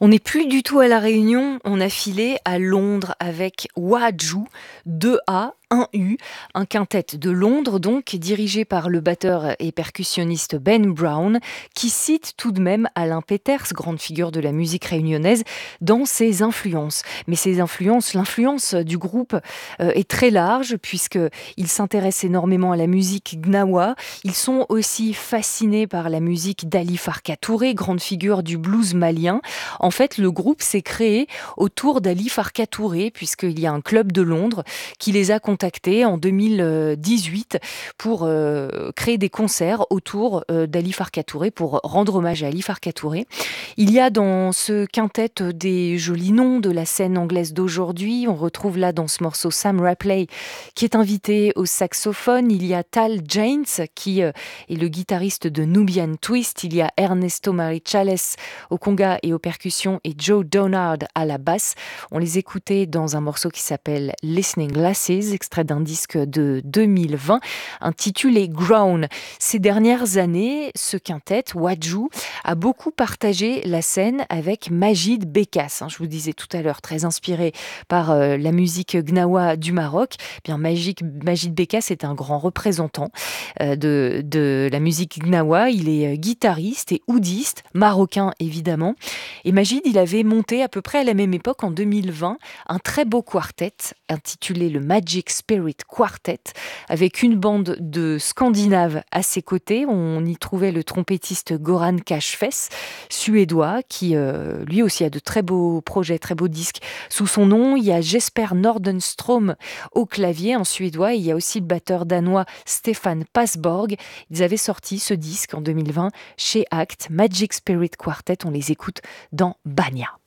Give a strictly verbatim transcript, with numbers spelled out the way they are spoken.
On n'est plus du tout à La Réunion, on a filé à Londres avec Waju, deux A, un U, un quintet de Londres donc, dirigé par le batteur et percussionniste Ben Brown, qui cite tout de même Alain Peters, grande figure de la musique réunionnaise, dans ses influences. Mais ces influences, l'influence du groupe euh, est très large, puisqu'ils s'intéressent énormément à la musique gnawa. Ils sont aussi fascinés par la musique d'Ali Farka Touré, grande figure du blues malien. En fait, le groupe s'est créé autour d'Ali Farka Touré, puisqu'il y a un club de Londres qui les a contactés en deux mille dix-huit pour euh, créer des concerts autour euh, d'Ali Farka Touré, pour rendre hommage à Ali Farka Touré. Il y a dans ce quintet des jolis noms de la scène anglaise d'aujourd'hui. On retrouve là dans ce morceau Sam Rapley, qui est invité au saxophone. Il y a Tal James, qui euh, est le guitariste de Nubian Twist. Il y a Ernesto Marichales au conga et aux percussions et Joe Donard à la basse. On les écoutait dans un morceau qui s'appelle Listening Glasses, extrait d'un disque de deux mille vingt intitulé Grown. Ces dernières années, ce quintet, Waju, a beaucoup partagé la scène avec Majid Bekas. Je vous disais tout à l'heure, très inspiré par euh, la musique gnawa du Maroc. Eh bien, Majid, Majid Bekas est un grand représentant euh, de, de la musique gnawa. Il est guitariste et oudiste, marocain évidemment. Et Majid, il avait monté à peu près à la même époque, en deux mille vingt, un très beau quartet intitulé le Magic Spirit Quartet, avec une bande de Scandinaves à ses côtés. On y trouvait le trompettiste Goran Cashfess, suédois, qui euh, lui aussi a de très beaux projets, très beaux disques sous son nom. Il y a Jesper Nordenstrom au clavier, en suédois, et il y a aussi le batteur danois Stefan Pasborg. Ils avaient sorti ce disque en deux mille vingt chez Act, Magic Spirit Quartet. On les écoute dans Banya.